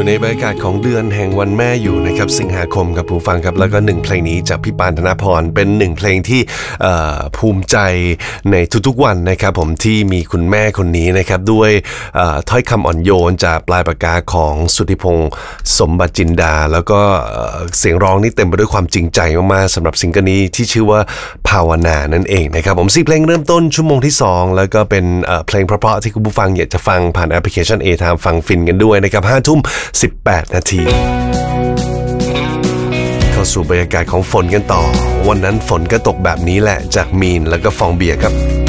ในบรรยากาศของเดือนแห่งวันแม่อยู่นะครับสิงหาคมกับผู้ฟังครับแล้วก็1เพลงนี้จากพี่ปานธนพรเป็น1เพลงที่ภูมิใจในทุกๆวันนะครับผมที่มีคุณแม่คนนี้นะครับด้วยถ้อยคำอ่อนโยนจากปลายปากกาของสุทธิพงษ์สมบัติจินดาแล้วก็เสียงร้องนี่เต็มไปด้วยความจริงใจมากๆสำหรับซิงเกิลนี้ที่ชื่อว่าภาวนานั่นเองนะครับผม4เพลงเริ่มต้นชั่วโมงที่2แล้วก็เป็นเพลงเพราะๆที่คุณผู้ฟังอยากจะฟังผ่านแอปพลิเคชัน A-Time ฟังฟินกันด้วยนะครับ 5:18 นาทีเข้าสู่บรรยากาศของฝนกันต่อวันนั้นฝนก็ตกแบบนี้แหละจากมีนแล้วก็ฟองเบียร์ครับ